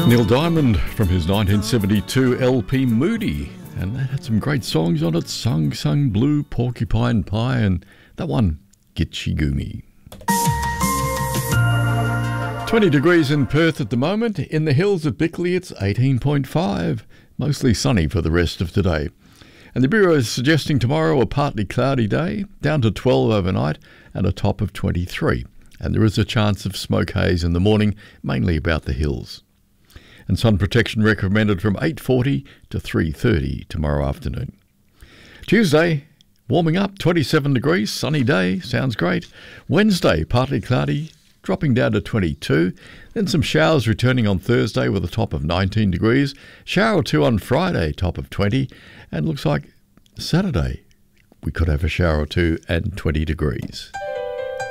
Neil Diamond from his 1972 LP Moody, and that had some great songs on it. Sung Sung Blue, Porcupine Pie, and that one, Gitchy Goomy. 20 degrees in Perth at the moment. In the hills of Bickley it's 18.5. Mostly sunny for the rest of today. And the Bureau is suggesting tomorrow a partly cloudy day, down to 12 overnight and a top of 23. And there is a chance of smoke haze in the morning, mainly about the hills. And sun protection recommended from 8:40 to 3:30 tomorrow afternoon. Tuesday, warming up, 27 degrees, sunny day, sounds great. Wednesday, partly cloudy, dropping down to 22. Then some showers returning on Thursday with a top of 19 degrees. Shower or two on Friday, top of 20. And looks like Saturday we could have a shower or two and 20 degrees.